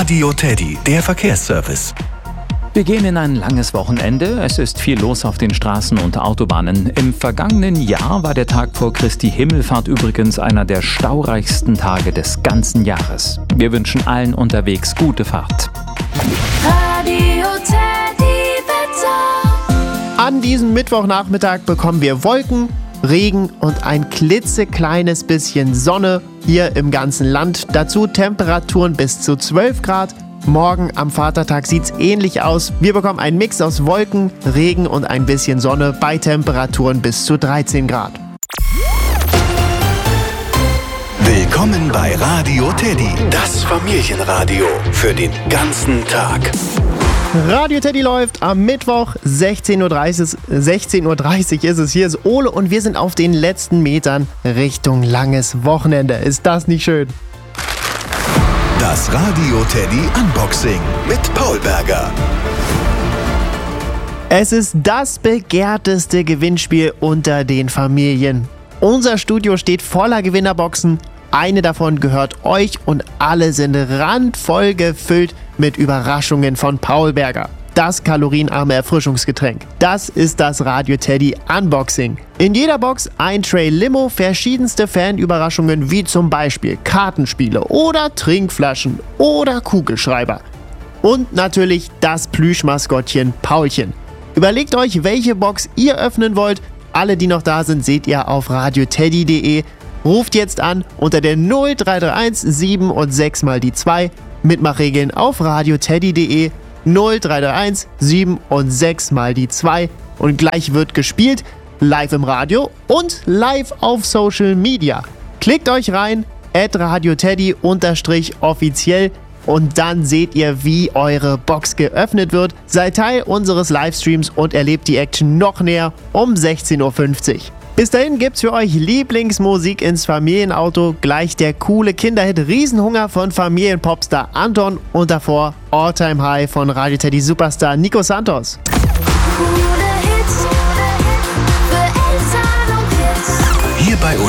Radio Teddy, der Verkehrsservice. Wir gehen in ein langes Wochenende. Es ist viel los auf den Straßen und Autobahnen. Im vergangenen Jahr war der Tag vor Christi Himmelfahrt übrigens einer der staureichsten Tage des ganzen Jahres. Wir wünschen allen unterwegs gute Fahrt. Radio Teddy Wetter. An diesem Mittwochnachmittag bekommen wir Wolken, Regen und ein klitzekleines bisschen Sonne hier im ganzen Land. Dazu Temperaturen bis zu 12 Grad. Morgen am Vatertag sieht's ähnlich aus. Wir bekommen einen Mix aus Wolken, Regen und ein bisschen Sonne bei Temperaturen bis zu 13 Grad. Willkommen bei Radio Teddy, das Familienradio für den ganzen Tag. Radio Teddy läuft am Mittwoch, 16:30 Uhr ist es. Hier ist Ole und wir sind auf den letzten Metern Richtung langes Wochenende. Ist das nicht schön? Das Radio Teddy Unboxing mit Paul Berger. Es ist das begehrteste Gewinnspiel unter den Familien. Unser Studio steht voller Gewinnerboxen. Eine davon gehört euch und alle sind randvoll gefüllt mit Überraschungen von Paul Berger. Das kalorienarme Erfrischungsgetränk. Das ist das Radio Teddy Unboxing. In jeder Box ein Tray Limo, verschiedenste Fanüberraschungen wie zum Beispiel Kartenspiele oder Trinkflaschen oder Kugelschreiber. Und natürlich das Plüschmaskottchen Paulchen. Überlegt euch, welche Box ihr öffnen wollt. Alle, die noch da sind, seht ihr auf radioteddy.de. Ruft jetzt an unter der 0331 7 und 6 mal die 2. Mitmachregeln auf radioteddy.de. 0331 7 und 6 mal die 2 und gleich wird gespielt, live im Radio und live auf Social Media. Klickt euch rein, @radioteddy_offiziell und dann seht ihr, wie eure Box geöffnet wird. Seid Teil unseres Livestreams und erlebt die Action noch näher um 16:50 Uhr. Bis dahin gibt's für euch Lieblingsmusik ins Familienauto, gleich der coole Kinderhit Riesenhunger von Familienpopstar Anton und davor All-Time High von Radio Teddy Superstar Nico Santos. Coole Hits für Eltern und Kids. Hier bei uns